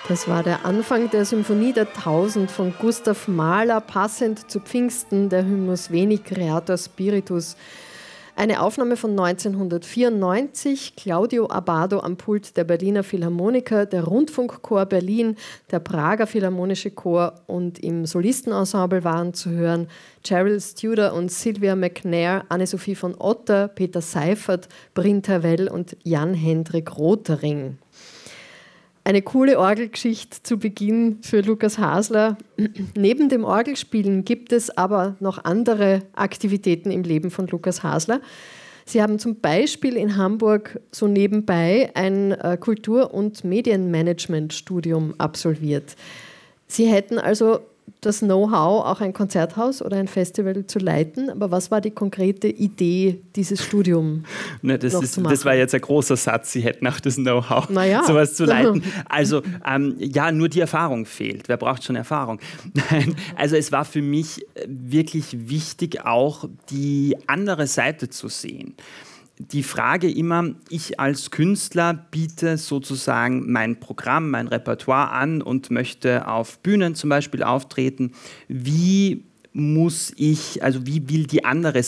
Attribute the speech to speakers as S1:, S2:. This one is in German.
S1: Das war der Anfang der Symphonie der 1000 von Gustav Mahler, passend zu Pfingsten, der Hymnus Veni Creator Spiritus. Eine Aufnahme von 1994, Claudio Abbado am Pult der Berliner Philharmoniker, der Rundfunkchor Berlin, der Prager Philharmonische Chor und im Solistenensemble waren zu hören Cheryl Studer und Sylvia McNair, Anne-Sophie von Otter, Peter Seifert, Bryn Terwell und Jan-Hendrik Rotering. Eine coole Orgelgeschichte zu Beginn für Lukas Hasler. Neben dem Orgelspielen gibt es aber noch andere Aktivitäten im Leben von Lukas Hasler. Sie haben zum Beispiel in Hamburg so nebenbei ein Kultur- und Medienmanagement-Studium absolviert. Sie hätten also das Know-how, auch ein Konzerthaus oder ein Festival zu leiten. Aber was war die konkrete Idee, dieses Studium
S2: das war jetzt ein großer Satz. Sie hätten auch das Know-how, sowas zu leiten. Also nur die Erfahrung fehlt. Wer braucht schon Erfahrung? Also es war für mich wirklich wichtig, auch die andere Seite zu sehen. Die Frage immer, ich als Künstler biete sozusagen mein Programm, mein Repertoire an und möchte auf Bühnen zum Beispiel auftreten. Wie will die andere